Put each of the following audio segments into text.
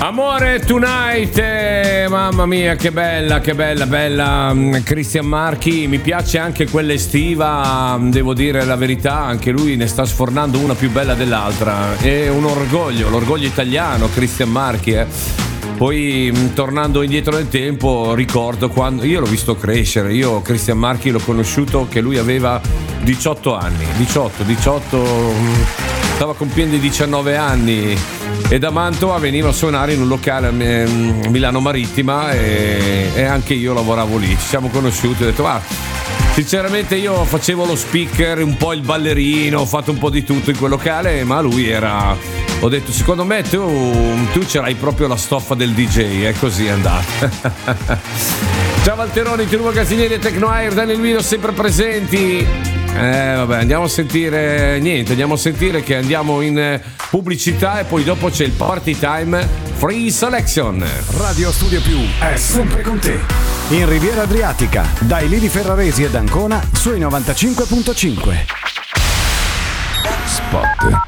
Amore Tonight, mamma mia che bella Christian Marchi. Mi piace anche quella estiva, devo dire la verità, anche lui ne sta sfornando una più bella dell'altra. È un orgoglio, l'orgoglio italiano Christian Marchi, Poi tornando indietro nel tempo ricordo quando io l'ho visto crescere. Io Christian Marchi l'ho conosciuto che lui aveva 18 anni, 18, stava compiendo i 19 anni e da Mantova veniva a suonare in un locale a Milano Marittima e anche io lavoravo lì. Ci siamo conosciuti, ho detto sinceramente io facevo lo speaker, un po' il ballerino, ho fatto un po' di tutto in quel locale, ma lui ho detto secondo me tu c'erai proprio la stoffa del DJ, è così è andata. Ciao Valteroni, Tino Magazzinieri e Tecnoair, Daniel Guido sempre presenti. Andiamo a sentire che andiamo in pubblicità e poi dopo c'è il Party Time Free Selection. Radio Studio Più è sempre con te. In Riviera Adriatica, dai Lidi Ferraresi ed Ancona sui 95.5. Spot.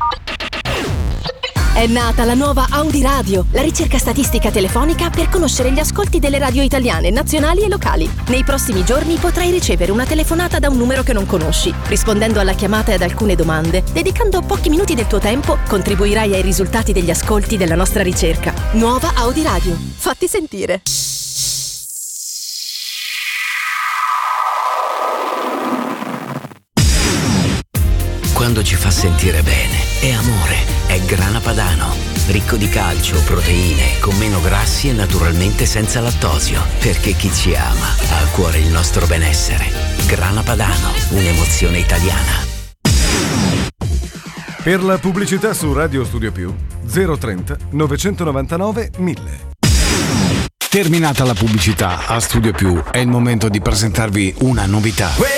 È nata la nuova Audi Radio, la ricerca statistica telefonica per conoscere gli ascolti delle radio italiane, nazionali e locali. Nei prossimi giorni potrai ricevere una telefonata da un numero che non conosci. Rispondendo alla chiamata e ad alcune domande, dedicando pochi minuti del tuo tempo, contribuirai ai risultati degli ascolti della nostra ricerca. Nuova Audi Radio. Fatti sentire. Quando ci fa sentire bene, è amore, è Grana Padano. Ricco di calcio, proteine, con meno grassi e naturalmente senza lattosio. Perché chi ci ama ha a cuore il nostro benessere. Grana Padano, un'emozione italiana. Per la pubblicità su Radio Studio Più 030 999 1000. Terminata la pubblicità a Studio Più, è il momento di presentarvi una novità.